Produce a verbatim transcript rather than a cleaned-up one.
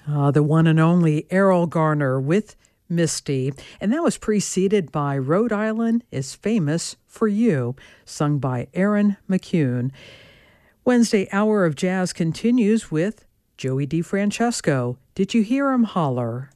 Uh, the one and only Errol Garner with Misty. And that was preceded by Rhode Island is Famous for You, sung by Aaron McCune. Wednesday Hour of Jazz continues with Joey DeFrancesco. Did you hear him holler?